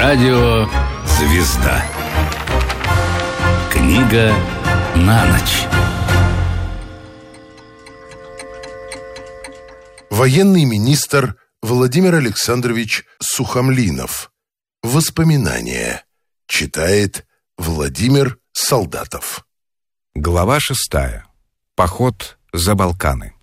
Радио «Звезда». Книга на ночь. Военный министр Владимир Александрович Сухомлинов. Воспоминания. Читает Владимир Солдатов. Глава 6. Поход за Балканы.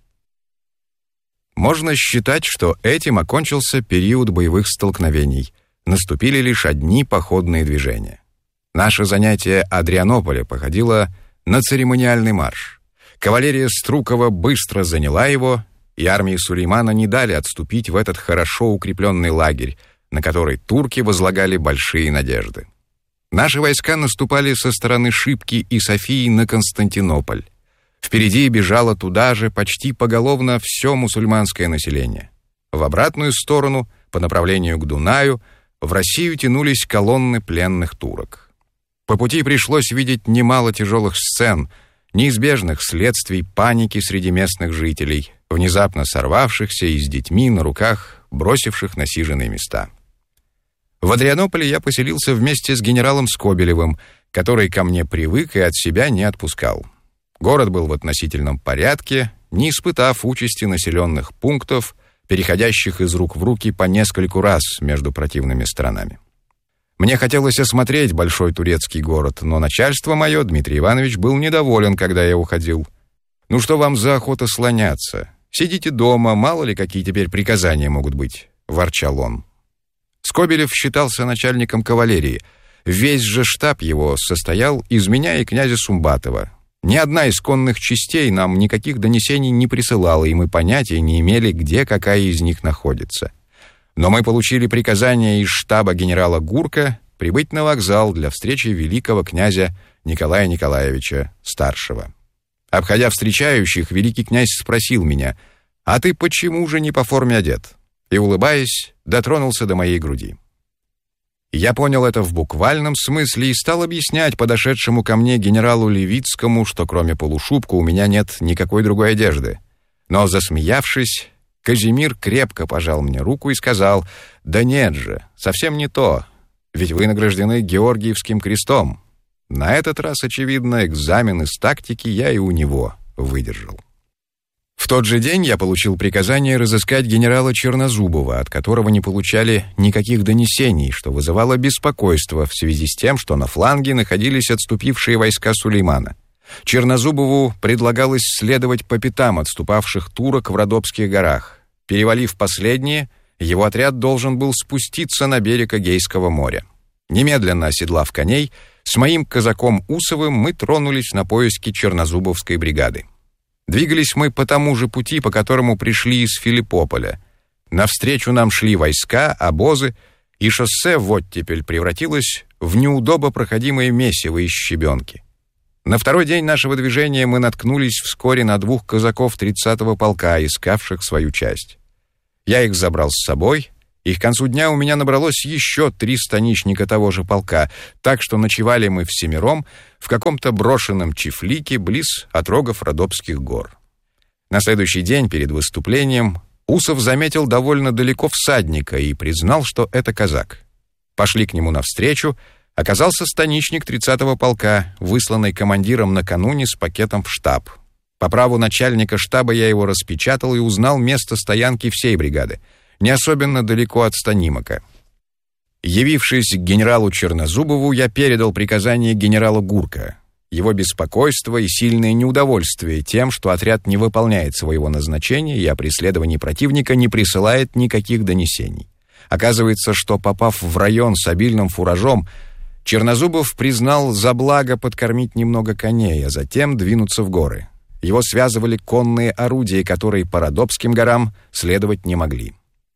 Можно считать, что этим окончился период боевых столкновений. Наступили лишь одни походные движения. Наше занятие Адрианополя походило на церемониальный марш. Кавалерия Струкова быстро заняла его, и армии Сулеймана не дали отступить в этот хорошо укрепленный лагерь, на который турки возлагали большие надежды. Наши войска наступали со стороны Шипки и Софии на Константинополь. Впереди бежало туда же почти поголовно все мусульманское население. В обратную сторону, по направлению к Дунаю, в Россию тянулись колонны пленных турок. По пути пришлось видеть немало тяжелых сцен, неизбежных следствий паники среди местных жителей, внезапно сорвавшихся и с детьми на руках, бросивших насиженные места. В Адрианополе я поселился вместе с генералом Скобелевым, который ко мне привык и от себя не отпускал. Город был в относительном порядке, не испытав участи населенных пунктов, переходящих из рук в руки по нескольку раз между противными сторонами. Мне хотелось осмотреть большой турецкий город, но начальство мое, Дмитрий Иванович, был недоволен, когда я уходил. «Ну что вам за охота слоняться? Сидите дома, мало ли какие теперь приказания могут быть», — ворчал он. Скобелев считался начальником кавалерии. Весь же штаб его состоял из меня и князя Сумбатова. Ни одна из конных частей нам никаких донесений не присылала, и мы понятия не имели, где какая из них находится. Но мы получили приказание из штаба генерала Гурка прибыть на вокзал для встречи великого князя Николая Николаевича Старшего. Обходя встречающих, великий князь спросил меня: «А ты почему же не по форме одет?» И, улыбаясь, дотронулся до моей груди. Я понял это в буквальном смысле и стал объяснять подошедшему ко мне генералу Левицкому, что кроме полушубка у меня нет никакой другой одежды. Но, засмеявшись, Казимир крепко пожал мне руку и сказал: «Да нет же, совсем не то, ведь вы награждены Георгиевским крестом». На этот раз, очевидно, экзамен из тактики я и у него выдержал. В тот же день я получил приказание разыскать генерала Чернозубова, от которого не получали никаких донесений, что вызывало беспокойство в связи с тем, что на фланге находились отступившие войска Сулеймана. Чернозубову предлагалось следовать по пятам отступавших турок в Родопских горах. Перевалив последние, его отряд должен был спуститься на берег Эгейского моря. Немедленно оседлав коней, с моим казаком Усовым мы тронулись на поиски Чернозубовской бригады. Двигались мы по тому же пути, по которому пришли из Филиппополя. Навстречу нам шли войска, обозы, и шоссе в оттепель превратилось в неудобопроходимое месиво из щебенки. На второй день нашего движения мы наткнулись вскоре на двух казаков 30-го полка, искавших свою часть. Я их забрал с собой, и к концу дня у меня набралось еще 3 станичника того же полка, так что ночевали мы всемиром в каком-то брошенном чифлике близ отрогов Родопских гор. На следующий день перед выступлением Усов заметил довольно далеко всадника и признал, что это казак. Пошли к нему навстречу. Оказался станичник 30-го полка, высланный командиром накануне с пакетом в штаб. По праву начальника штаба я его распечатал и узнал место стоянки всей бригады, не особенно далеко от Станимака. Явившись к генералу Чернозубову, я передал приказание генералу Гурка. Его беспокойство и сильное неудовольствие тем, что отряд не выполняет своего назначения и о преследовании противника не присылает никаких донесений. Оказывается, что, попав в район с обильным фуражом, Чернозубов признал за благо подкормить немного коней, а затем двинуться в горы. Его связывали конные орудия, которые по Родопским горам следовать не могли.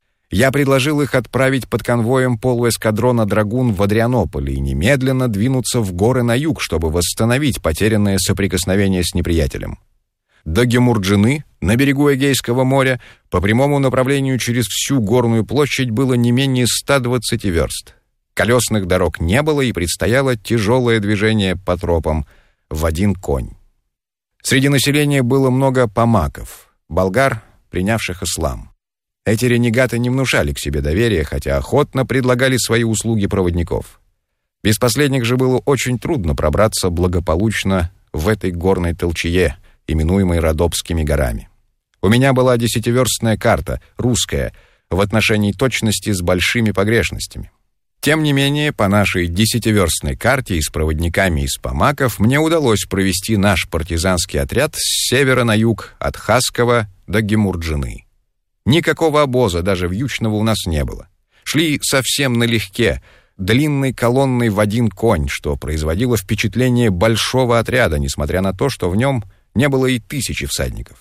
Я предложил их отправить под конвоем полуэскадрона «Драгун» в Адрианополь и немедленно двинуться в горы на юг, чтобы восстановить потерянное соприкосновение с неприятелем. До Гемурджины, на берегу Эгейского моря, по прямому направлению через всю горную площадь было не менее 120 верст. Колесных дорог не было, и предстояло тяжелое движение по тропам в один конь. Среди населения было много помаков, болгар, принявших ислам. Эти ренегаты не внушали к себе доверия, хотя охотно предлагали свои услуги проводников. Без последних же было очень трудно пробраться благополучно в этой горной толчее, именуемой Родопскими горами. У меня была 10-верстная карта, русская, в отношении точности с большими погрешностями. Тем не менее, по нашей 10-верстной карте и с проводниками из Помаков мне удалось провести наш партизанский отряд с севера на юг, от Хаскова до Гемурджины. Никакого обоза, даже вьючного, у нас не было. Шли совсем налегке, длинной колонной в один конь, что производило впечатление большого отряда, несмотря на то, что в нем не было и 1000 всадников.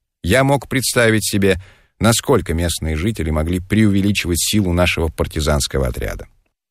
Я мог представить себе, насколько местные жители могли преувеличивать силу нашего партизанского отряда.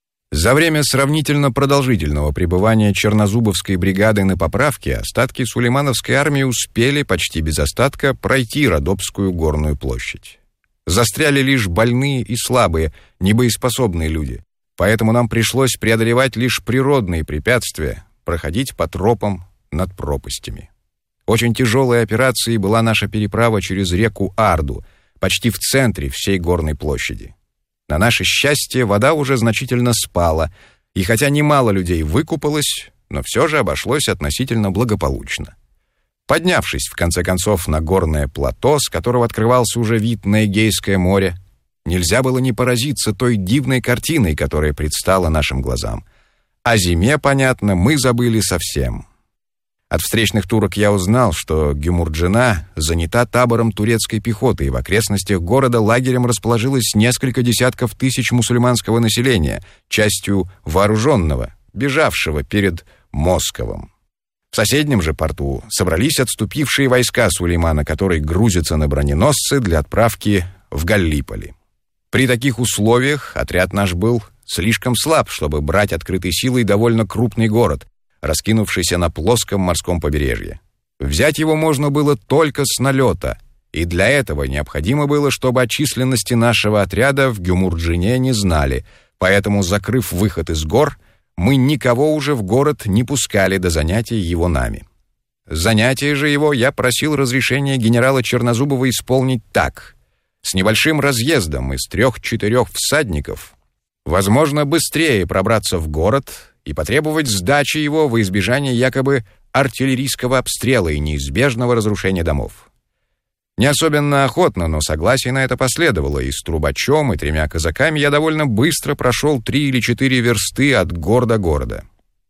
За время сравнительно продолжительного пребывания Чернозубовской бригады на поправке остатки Сулеймановской армии успели почти без остатка пройти Родопскую горную площадь. Застряли лишь больные и слабые, небоеспособные люди, поэтому нам пришлось преодолевать лишь природные препятствия, проходить по тропам над пропастями. Очень тяжелой операцией была наша переправа через реку Арду, почти в центре всей горной площади. На наше счастье, вода уже значительно спала, и хотя немало людей выкупалось, но все же обошлось относительно благополучно. Поднявшись, в конце концов, на горное плато, с которого открывался уже вид на Эгейское море, нельзя было не поразиться той дивной картиной, которая предстала нашим глазам. О зиме, понятно, мы забыли совсем. От встречных турок я узнал, что Гемурджина занята табором турецкой пехоты, и в окрестностях города лагерем расположилось несколько десятков тысяч мусульманского населения, частью вооруженного, бежавшего перед Московом. В соседнем же порту собрались отступившие войска Сулеймана, которые грузятся на броненосцы для отправки в Галлиполи. При таких условиях отряд наш был слишком слаб, чтобы брать открытой силой довольно крупный город, раскинувшийся на плоском морском побережье. Взять его можно было только с налета, и для этого необходимо было, чтобы о численности нашего отряда в Гемурджине не знали, поэтому, закрыв выход из гор, мы никого уже в город не пускали до занятия его нами. Занятие же его я просил разрешения генерала Чернозубова исполнить так: с небольшим разъездом из 3-4 всадников, возможно, быстрее пробраться в город и потребовать сдачи его во избежание якобы артиллерийского обстрела и неизбежного разрушения домов. Не особенно охотно, но согласие на это последовало, и с трубачом и 3 казаками я довольно быстро прошел 3 или 4 версты от гор до города.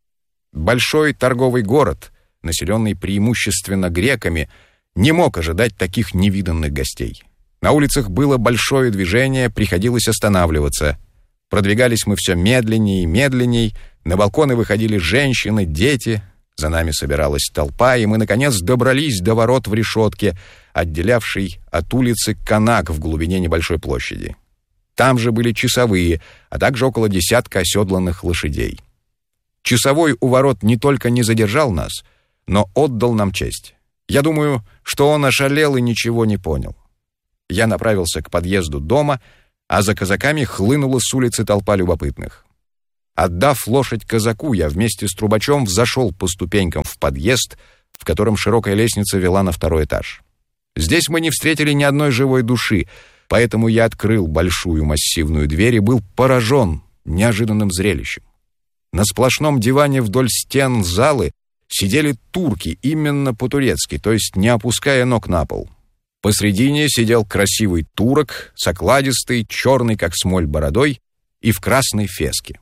Большой торговый город, населенный преимущественно греками, не мог ожидать таких невиданных гостей. На улицах было большое движение, приходилось останавливаться. Продвигались мы все медленнее и медленней, на балконы выходили женщины, дети, за нами собиралась толпа, и мы, наконец, добрались до ворот в решетке, отделявшей от улицы Канак в глубине небольшой площади. Там же были часовые, а также около 10 оседланных лошадей. Часовой у ворот не только не задержал нас, но отдал нам честь. Я думаю, что он ошалел и ничего не понял. Я направился к подъезду дома, а за казаками хлынула с улицы толпа любопытных. Отдав лошадь казаку, я вместе с трубачом взошел по ступенькам в подъезд, в котором широкая лестница вела на 2-й этаж. Здесь мы не встретили ни одной живой души, поэтому я открыл большую массивную дверь и был поражен неожиданным зрелищем. На сплошном диване вдоль стен залы сидели турки именно по-турецки, то есть не опуская ног на пол. Посредине сидел красивый турок с окладистой, черной как смоль бородой и в красной феске.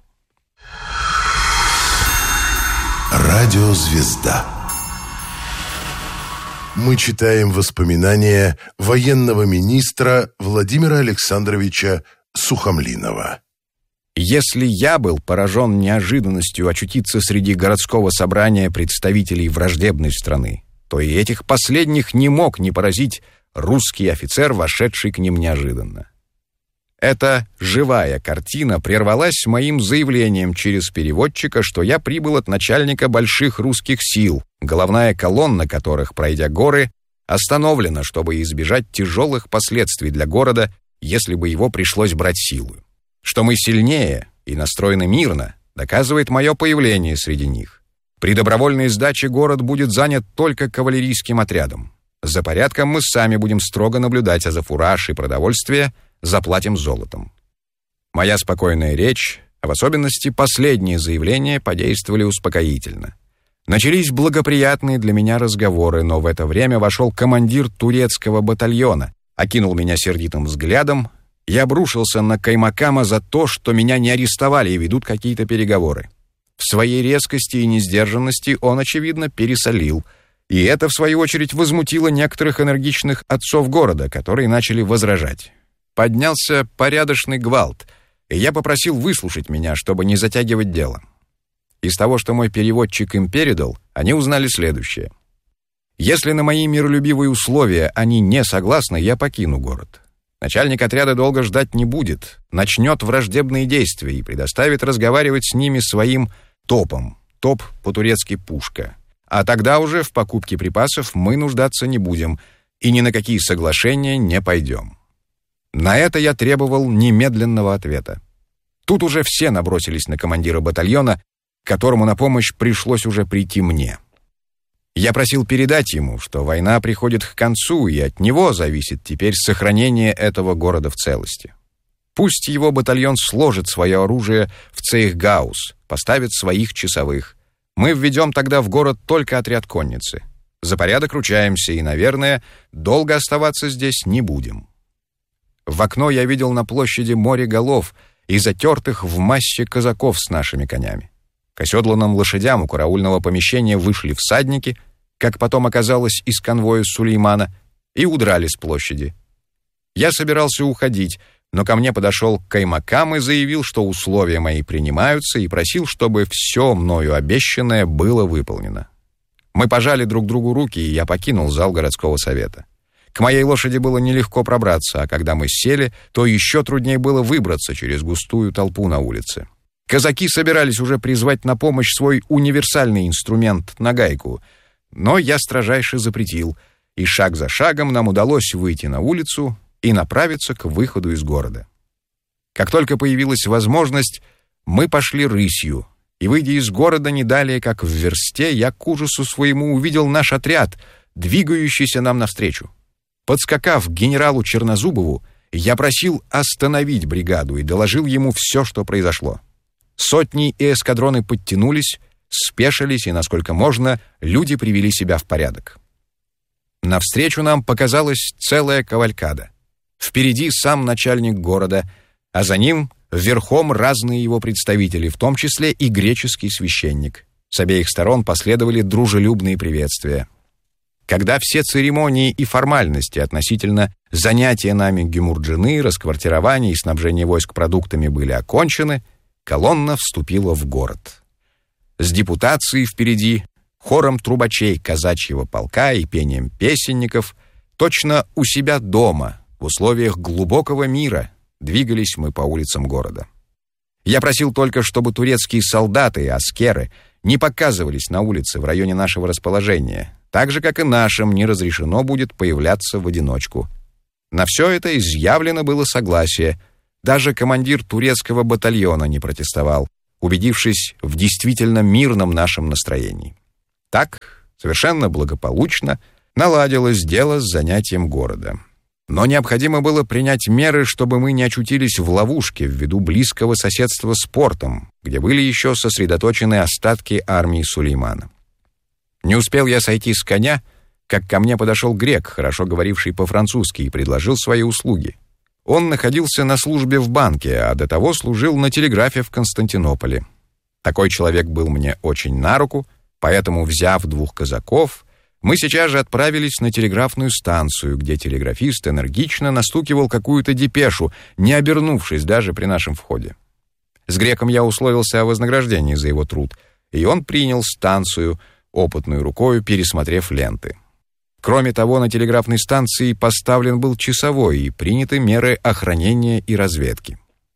Радиозвезда. Мы читаем воспоминания военного министра Владимира Александровича Сухомлинова. Если я был поражен неожиданностью очутиться среди городского собрания представителей враждебной страны, то и этих последних не мог не поразить русский офицер, вошедший к ним неожиданно. Эта живая картина прервалась моим заявлением через переводчика, что я прибыл от начальника больших русских сил, головная колонна которых, пройдя горы, остановлена, чтобы избежать тяжелых последствий для города, если бы его пришлось брать силой. Что мы сильнее и настроены мирно, доказывает мое появление среди них. При добровольной сдаче город будет занят только кавалерийским отрядом. За порядком мы сами будем строго наблюдать, а за фураж и продовольствие заплатим золотом. Моя спокойная речь, а в особенности последние заявления, подействовали успокоительно. Начались благоприятные для меня разговоры, но в это время вошел командир турецкого батальона, окинул меня сердитым взглядом и обрушился на Каймакама за то, что меня не арестовали и ведут какие-то переговоры. В своей резкости и несдержанности он, очевидно, пересолил, и это, в свою очередь, возмутило некоторых энергичных отцов города, которые начали возражать. Поднялся порядочный гвалт, и я попросил выслушать меня, чтобы не затягивать дело. Из того, что мой переводчик им передал, они узнали следующее. Если на мои миролюбивые условия они не согласны, я покину город. Начальник отряда долго ждать не будет, начнет враждебные действия и предоставит разговаривать с ними своим топом. Топ по-турецки пушка. А тогда уже в покупке припасов мы нуждаться не будем и ни на какие соглашения не пойдем. На это я требовал немедленного ответа. Тут уже все набросились на командира батальона, которому на помощь пришлось уже прийти мне. Я просил передать ему, что война приходит к концу, и от него зависит теперь сохранение этого города в целости. Пусть его батальон сложит свое оружие в Цейхгаус, поставит своих часовых. Мы введем тогда в город только отряд конницы. За порядок ручаемся и, наверное, долго оставаться здесь не будем. В окно я видел на площади море голов и затертых в массе казаков с нашими конями. К оседланным лошадям у караульного помещения вышли всадники, как потом оказалось, из конвоя Сулеймана, и удрали с площади. Я собирался уходить, но ко мне подошел Каймакам и заявил, что условия мои принимаются, и просил, чтобы все мною обещанное было выполнено. Мы пожали друг другу руки, и я покинул зал городского совета. К моей лошади было нелегко пробраться, а когда мы сели, то еще труднее было выбраться через густую толпу на улице. Казаки собирались уже призвать на помощь свой универсальный инструмент — нагайку, но я строжайше запретил, и шаг за шагом нам удалось выйти на улицу и направиться к выходу из города. Как только появилась возможность, мы пошли рысью, и, выйдя из города не далее, как в версте, я к ужасу своему увидел наш отряд, двигающийся нам навстречу. Подскакав к генералу Чернозубову, я просил остановить бригаду и доложил ему все, что произошло. Сотни и эскадроны подтянулись, спешились, и, насколько можно, люди привели себя в порядок. Навстречу нам показалась целая кавалькада. Впереди сам начальник города, а за ним верхом разные его представители, в том числе и греческий священник. С обеих сторон последовали дружелюбные приветствия. Когда все церемонии и формальности относительно занятия нами Гюмурджины, расквартирования и снабжения войск продуктами были окончены, колонна вступила в город. С депутацией впереди, хором трубачей казачьего полка и пением песенников, точно у себя дома, в условиях глубокого мира, двигались мы по улицам города. Я просил только, чтобы турецкие солдаты и аскеры не показывались на улице в районе нашего расположения, так же, как и нашим не разрешено будет появляться в одиночку. На все это изъявлено было согласие. Даже командир турецкого батальона не протестовал, убедившись в действительно мирном нашем настроении. Так, совершенно благополучно, наладилось дело с занятием города. Но необходимо было принять меры, чтобы мы не очутились в ловушке ввиду близкого соседства с портом, где были еще сосредоточены остатки армии Сулеймана. Не успел я сойти с коня, как ко мне подошел грек, хорошо говоривший по-французски, и предложил свои услуги. Он находился на службе в банке, а до того служил на телеграфе в Константинополе. Такой человек был мне очень на руку, поэтому, взяв 2 казаков, мы сейчас же отправились на телеграфную станцию, где телеграфист энергично настукивал какую-то депешу, не обернувшись даже при нашем входе. С греком я условился о вознаграждении за его труд, и он принял станцию, опытной рукою пересмотрев ленты. Кроме того, на телеграфной станции поставлен был часовой и приняты меры охранения и разведки.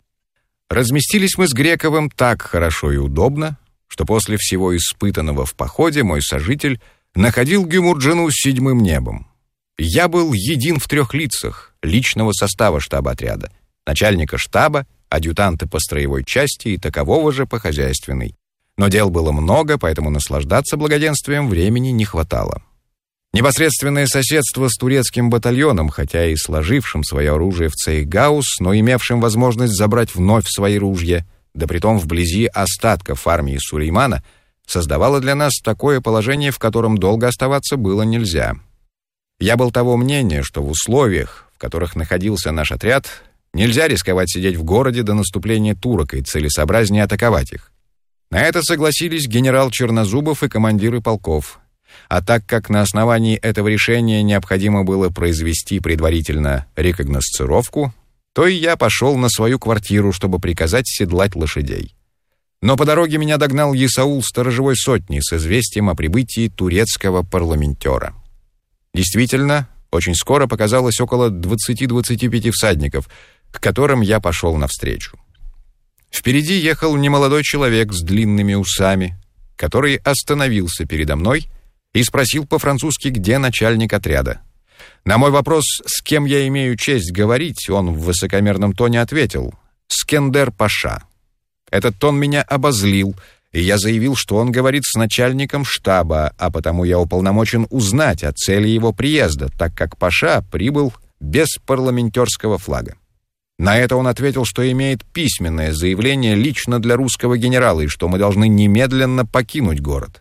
Разместились мы с Грековым так хорошо и удобно, что после всего испытанного в походе мой сожитель находил Гюмурджину с 7-м небом. Я был един в 3 лицах личного состава штаба отряда, начальника штаба, адъютанта по строевой части и такового же по хозяйственной. Но дел было много, поэтому наслаждаться благоденствием времени не хватало. Непосредственное соседство с турецким батальоном, хотя и сложившим свое оружие в Цейгаус, но имевшим возможность забрать вновь свои ружья, да притом вблизи остатков армии Сулеймана, создавало для нас такое положение, в котором долго оставаться было нельзя. Я был того мнения, что в условиях, в которых находился наш отряд, нельзя рисковать сидеть в городе до наступления турок и целесообразнее атаковать их. На это согласились генерал Чернозубов и командиры полков. А так как на основании этого решения необходимо было произвести предварительно рекогносцировку, то и я пошел на свою квартиру, чтобы приказать седлать лошадей. Но по дороге меня догнал Есаул сторожевой сотни с известием о прибытии турецкого парламентера. Действительно, очень скоро показалось около 20-25 всадников, к которым я пошел навстречу. Впереди ехал немолодой человек с длинными усами, который остановился передо мной и спросил по-французски, где начальник отряда. На мой вопрос, с кем я имею честь говорить, он в высокомерном тоне ответил: «Скендер-паша». Этот тон меня обозлил, и я заявил, что он говорит с начальником штаба, а потому я уполномочен узнать о цели его приезда, так как паша прибыл без парламентерского флага. На это он ответил, что имеет письменное заявление лично для русского генерала и что мы должны немедленно покинуть город.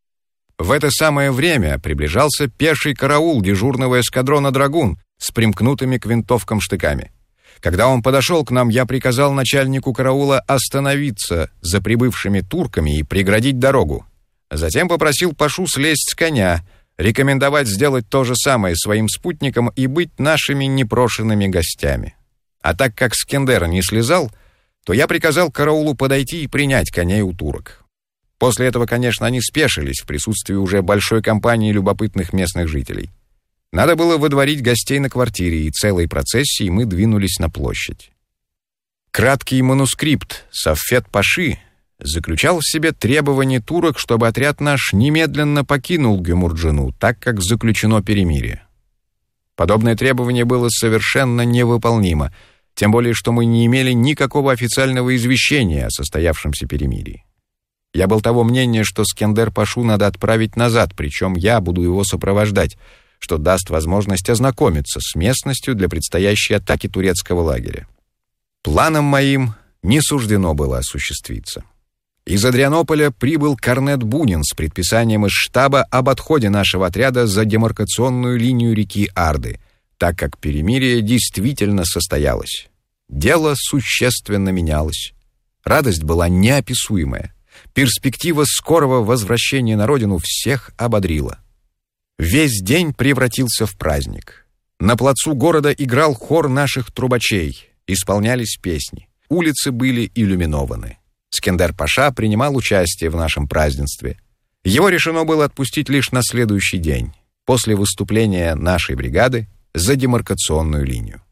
В это самое время приближался пеший караул дежурного эскадрона «Драгун» с примкнутыми к винтовкам штыками. Когда он подошел к нам, я приказал начальнику караула остановиться за прибывшими турками и преградить дорогу. Затем попросил пашу слезть с коня, рекомендовать сделать то же самое своим спутникам и быть нашими непрошенными гостями. А так как Скендер не слезал, то я приказал караулу подойти и принять коней у турок. После этого, конечно, они спешились в присутствии уже большой компании любопытных местных жителей. Надо было выдворить гостей на квартире, и целой процессией мы двинулись на площадь. Краткий манускрипт Сафет-паши заключал в себе требование турок, чтобы отряд наш немедленно покинул Гюмурджину, так как заключено перемирие. Подобное требование было совершенно невыполнимо, тем более что мы не имели никакого официального извещения о состоявшемся перемирии. Я был того мнения, что Скендер-пашу надо отправить назад, причем я буду его сопровождать, что даст возможность ознакомиться с местностью для предстоящей атаки турецкого лагеря. Планом моим не суждено было осуществиться. Из Адрианополя прибыл корнет Бунин с предписанием из штаба об отходе нашего отряда за демаркационную линию реки Арды, так как перемирие действительно состоялось. Дело существенно менялось. Радость была неописуемая. Перспектива скорого возвращения на родину всех ободрила. Весь день превратился в праздник. На плацу города играл хор наших трубачей, исполнялись песни. Улицы были иллюминованы. Скендер-паша принимал участие в нашем празднестве. Его решено было отпустить лишь на следующий день, после выступления нашей бригады за демаркационную линию.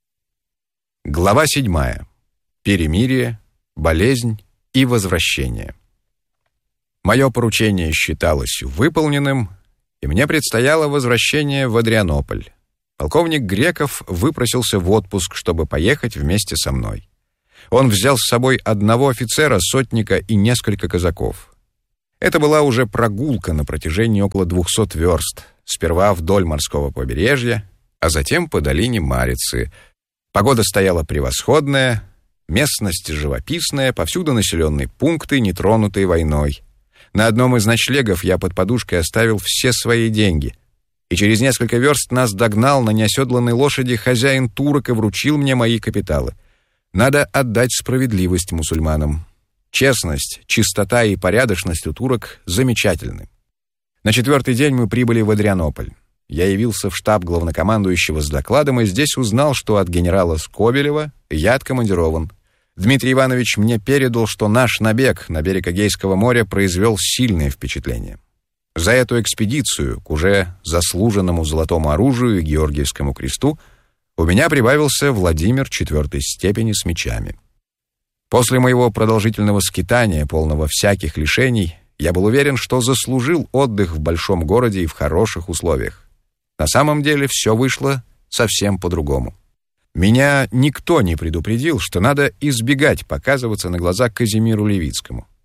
Глава 7. Перемирие, болезнь и возвращение. Мое поручение считалось выполненным, и мне предстояло возвращение в Адрианополь. Полковник Греков выпросился в отпуск, чтобы поехать вместе со мной. Он взял с собой одного офицера, сотника и несколько казаков. Это была уже прогулка на протяжении около 200 верст, сперва вдоль морского побережья, а затем по долине Марицы. Погода стояла превосходная, местность живописная, повсюду населенные пункты, нетронутые войной. На одном из ночлегов я под подушкой оставил все свои деньги, и через несколько верст нас догнал на неоседланной лошади хозяин турок и вручил мне мои капиталы. Надо отдать справедливость мусульманам. Честность, чистота и порядочность у турок замечательны. На 4-й день мы прибыли в Адрианополь. Я явился в штаб главнокомандующего с докладом и здесь узнал, что от генерала Скобелева я откомандирован. Дмитрий Иванович мне передал, что наш набег на берег Эгейского моря произвел сильное впечатление. За эту экспедицию к уже заслуженному золотому оружию и Георгиевскому кресту у меня прибавился Владимир 4-й степени с мечами. После моего продолжительного скитания, полного всяких лишений, я был уверен, что заслужил отдых в большом городе и в хороших условиях. На самом деле все вышло совсем по-другому. Меня никто не предупредил, что надо избегать показываться на глаза Казимиру Левицкому.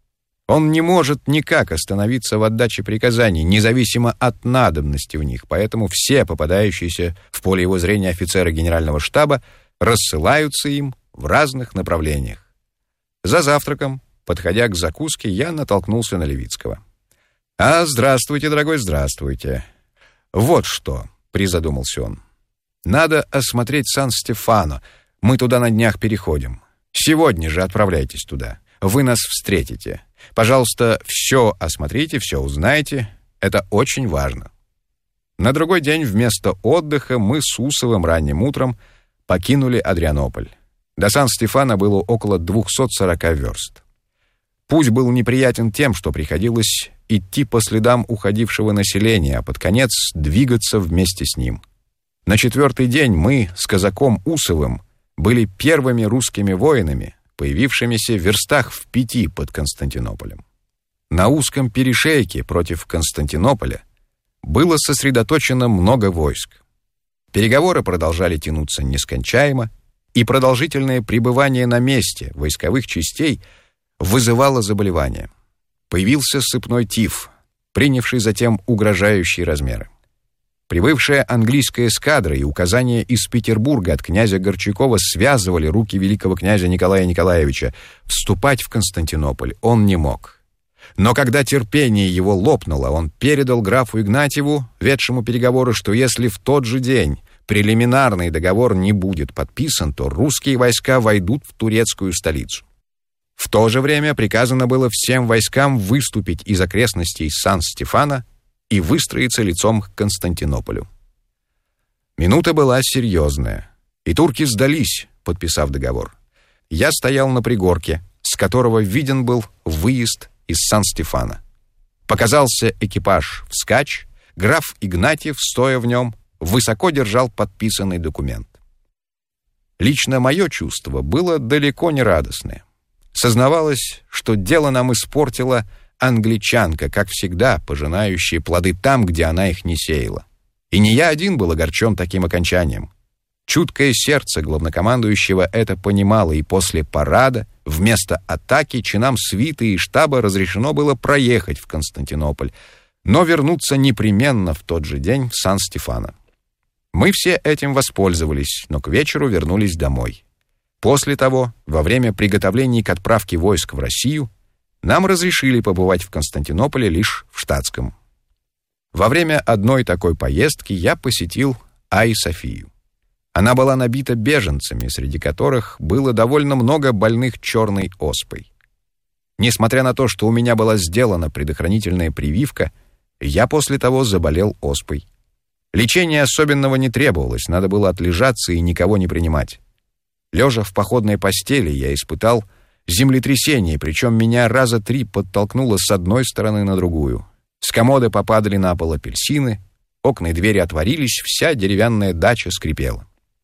Он не может никак остановиться в отдаче приказаний, независимо от надобности в них, поэтому все попадающиеся в поле его зрения офицеры генерального штаба рассылаются им в разных направлениях. За завтраком, подходя к закуске, я натолкнулся на Левицкого. «Здравствуйте, дорогой, здравствуйте. Вот что», — призадумался он. «Надо осмотреть Сан-Стефано. Мы туда на днях переходим. Сегодня же отправляйтесь туда. Вы нас встретите. Пожалуйста, все осмотрите, все узнайте. Это очень важно». На другой день вместо отдыха мы с Усовым ранним утром покинули Адрианополь. До Сан-Стефано было около 240 верст. Путь был неприятен тем, что приходилось идти по следам уходившего населения, а под конец двигаться вместе с ним. На 4-й день мы с казаком Усовым были первыми русскими воинами, появившимися в верстах в 5 под Константинополем. На узком перешейке против Константинополя было сосредоточено много войск. Переговоры продолжали тянуться нескончаемо, и продолжительное пребывание на месте войсковых частей вызывало заболевания. Появился сыпной тиф, принявший затем угрожающие размеры. Прибывшая английская эскадра и указания из Петербурга от князя Горчакова связывали руки великого князя Николая Николаевича. Вступать в Константинополь он не мог. Но когда терпение его лопнуло, он передал графу Игнатьеву, ведшему переговоры, что если в тот же день прелиминарный договор не будет подписан, то русские войска войдут в турецкую столицу. В то же время приказано было всем войскам выступить из окрестностей Сан-Стефано и выстроиться лицом к Константинополю. Минута была серьезная, и турки сдались, подписав договор. Я стоял на пригорке, с которого виден был выезд из Сан-Стефано. Показался экипаж вскачь, граф Игнатьев, стоя в нем, высоко держал подписанный документ. Лично мое чувство было далеко не радостное. Сознавалось, что дело нам испортила англичанка, как всегда, пожинающая плоды там, где она их не сеяла. И не я один был огорчен таким окончанием. Чуткое сердце главнокомандующего это понимало, и после парада вместо атаки чинам свиты и штаба разрешено было проехать в Константинополь, но вернуться непременно в тот же день в Сан-Стефано. Мы все этим воспользовались, но к вечеру вернулись домой. После того, во время приготовлений к отправке войск в Россию, нам разрешили побывать в Константинополе лишь в штатском. Во время одной такой поездки я посетил Айя-Софию. Она была набита беженцами, среди которых было довольно много больных черной оспой. Несмотря на то, что у меня была сделана предохранительная прививка, я после того заболел оспой. Лечения особенного не требовалось, надо было отлежаться и никого не принимать. Лежа в походной постели, я испытал землетрясение, причем меня раза 3 подтолкнуло с одной стороны на другую. С комода попадали на пол апельсины, окна и двери отворились, вся деревянная дача скрипела.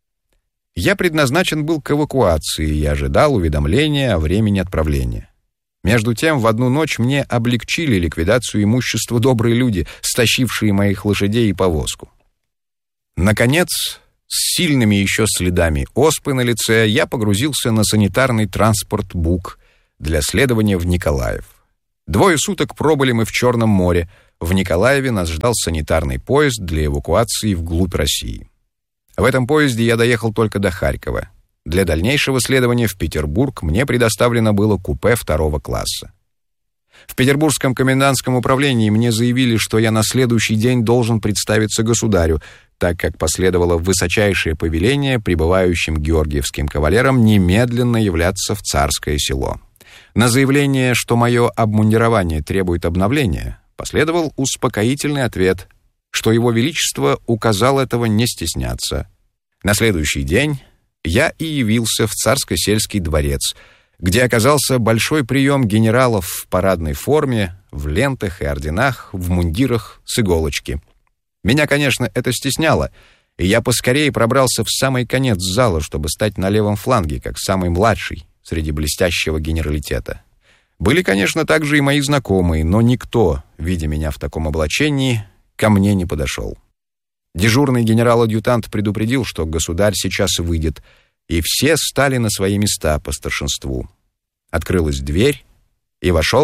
Я предназначен был к эвакуации и ожидал уведомления о времени отправления. Между тем, в одну ночь мне облегчили ликвидацию имущества добрые люди, стащившие моих лошадей и повозку. Наконец, с сильными еще следами оспы на лице, я погрузился на санитарный транспорт «Бук» для следования в Николаев. 2 суток пробыли мы в Черном море. В Николаеве нас ждал санитарный поезд для эвакуации вглубь России. В этом поезде я доехал только до Харькова. Для дальнейшего следования в Петербург мне предоставлено было купе 2-го класса. В петербургском комендантском управлении мне заявили, что я на следующий день должен представиться государю, так как последовало высочайшее повеление прибывающим георгиевским кавалерам немедленно являться в Царское Село. На заявление, что мое обмундирование требует обновления, последовал успокоительный ответ, что его величество указал этого не стесняться. На следующий день я и явился в Царско-сельский дворец, где оказался большой прием генералов в парадной форме, в лентах и орденах, в мундирах с иголочки. Меня, конечно, это стесняло, и я поскорее пробрался в самый конец зала, чтобы стать на левом фланге, как самый младший среди блестящего генералитета. Были, конечно, также и мои знакомые, но никто, видя меня в таком облачении, ко мне не подошел. Дежурный генерал-адъютант предупредил, что государь сейчас выйдет, и все стали на свои места по старшинству. Открылась дверь, и вошел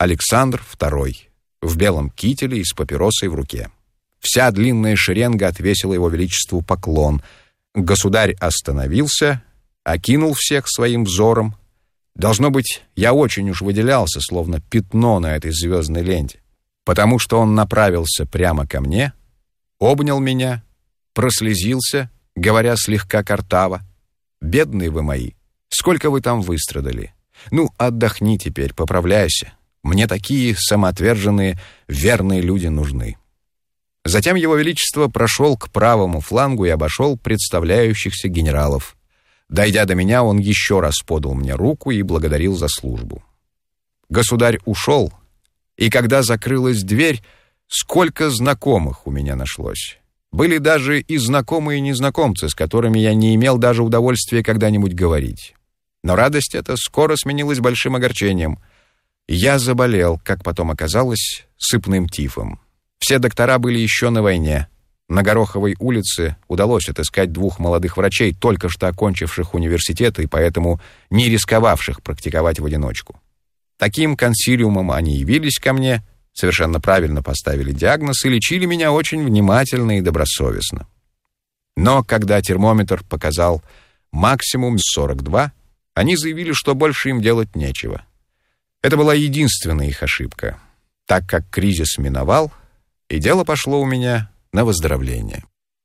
Александр II в белом кителе и с папиросой в руке. Вся длинная шеренга отвесила его величеству поклон. Государь остановился, окинул всех своим взором. Должно быть, я очень уж выделялся, словно пятно на этой звездной ленте, потому что он направился прямо ко мне, обнял меня, прослезился, говоря слегка картаво: «Бедные вы мои, сколько вы там выстрадали! Ну, отдохни теперь, поправляйся. Мне такие самоотверженные, верные люди нужны». Затем его величество прошел к правому флангу и обошел представляющихся генералов. Дойдя до меня, он еще раз подал мне руку и благодарил за службу. Государь ушел, и когда закрылась дверь, сколько знакомых у меня нашлось. Были даже и знакомые незнакомцы, с которыми я не имел даже удовольствия когда-нибудь говорить. Но радость эта скоро сменилась большим огорчением. Я заболел, как потом оказалось, сыпным тифом. Все доктора были еще на войне. На Гороховой улице удалось отыскать 2 молодых врачей, только что окончивших университет и поэтому не рисковавших практиковать в одиночку. Таким консилиумом они явились ко мне, совершенно правильно поставили диагноз и лечили меня очень внимательно и добросовестно. Но когда термометр показал максимум 42, они заявили, что больше им делать нечего. Это была единственная их ошибка, так как кризис миновал, и дело пошло у меня на выздоровление.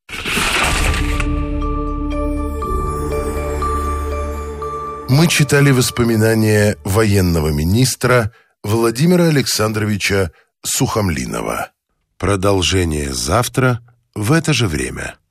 Мы читали воспоминания военного министра Владимира Александровича Сухомлинова. Продолжение завтра в это же время.